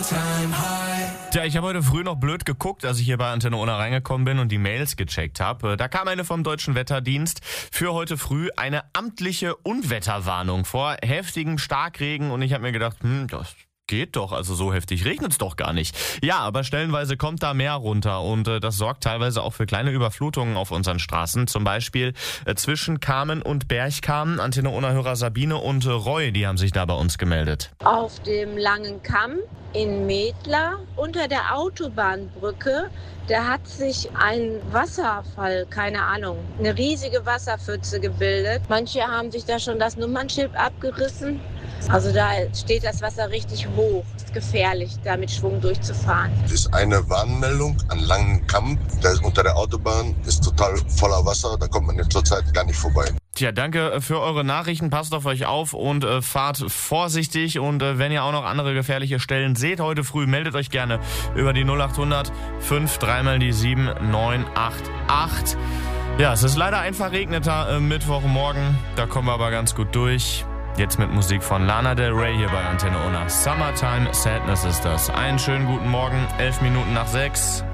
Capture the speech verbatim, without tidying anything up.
Tja, ich habe heute früh noch blöd geguckt, als ich hier bei Antenne Unna reingekommen bin und die Mails gecheckt habe. Da kam eine vom Deutschen Wetterdienst für heute früh eine amtliche Unwetterwarnung vor heftigem Starkregen und ich habe mir gedacht, hm, das geht doch, also so heftig regnet es doch gar nicht. Ja, aber stellenweise kommt da mehr runter und äh, das sorgt teilweise auch für kleine Überflutungen auf unseren Straßen. Zum Beispiel äh, zwischen Kamen und Bergkamen. Antenne Unna-Hörer Sabine und äh, Roy, die haben sich da bei uns gemeldet. Auf dem Langen Kamm in Medler unter der Autobahnbrücke, da hat sich ein Wasserfall, keine Ahnung, eine riesige Wasserpfütze gebildet. Manche haben sich da schon das Nummernschild abgerissen. Also da steht das Wasser richtig hoch. Es ist gefährlich, da mit Schwung durchzufahren. Es ist eine Warnmeldung an Langen Kamm. Der ist unter der Autobahn, ist total voller Wasser. Da kommt man jetzt zurzeit gar nicht vorbei. Tja, danke für eure Nachrichten. Passt auf euch auf und äh, fahrt vorsichtig. Und äh, wenn ihr auch noch andere gefährliche Stellen seht heute früh, meldet euch gerne über die null acht hundert fünf dreimal die sieben neun acht acht. Ja, es ist leider ein verregneter äh, Mittwochmorgen. Da kommen wir aber ganz gut durch. Jetzt mit Musik von Lana Del Rey hier bei Antenne Unna. Summertime Sadness ist das. Einen schönen guten Morgen, elf Minuten nach sechs.